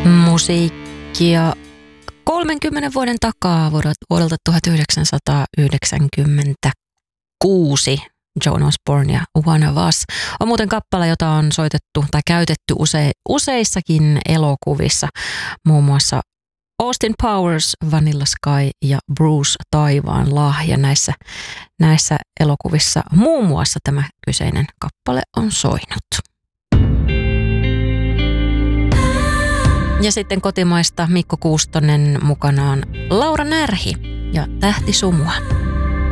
Musiikkia 30 vuoden takaa vuodelta 1996. Joan Osborne ja One of Us on muuten kappale, jota on soitettu tai käytetty useissakin elokuvissa. Muun muassa Austin Powers, Vanilla Sky ja Bruce Taivaan lahja. Näissä elokuvissa muun muassa tämä kyseinen kappale on soinut. Ja sitten kotimaista Mikko Kuustonen mukanaan Laura Närhi ja Tähti sumua.